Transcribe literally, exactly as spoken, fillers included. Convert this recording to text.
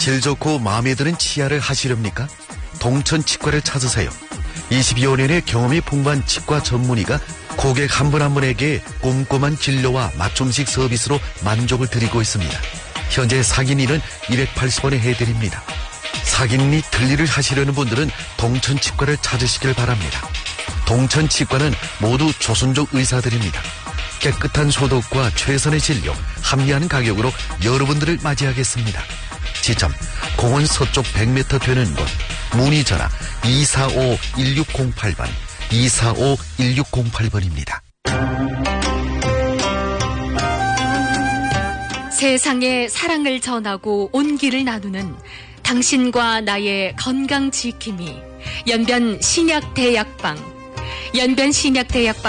질 좋고 마음에 드는 치아를 하시렵니까? 동천치과를 찾으세요. 이십여 년의 경험이 풍부한 치과 전문의가 고객 한 분 한 분에게 꼼꼼한 진료와 맞춤식 서비스로 만족을 드리고 있습니다. 현재 사기니는 이백팔십 원에 해드립니다. 사기니 들리를 하시려는 분들은 동천치과를 찾으시길 바랍니다. 동천치과는 모두 조선족 의사들입니다. 깨끗한 소독과 최선의 진료, 합리한 가격으로 여러분들을 맞이하겠습니다. 지점 공원 서쪽 백 미터 되는 곳, 문의 전화 이사오 일육공팔 번, 이사오 일육공팔 번입니다. 세상에 사랑을 전하고 온기를 나누는 당신과 나의 건강 지킴이 연변 신약대약방, 연변 신약대약방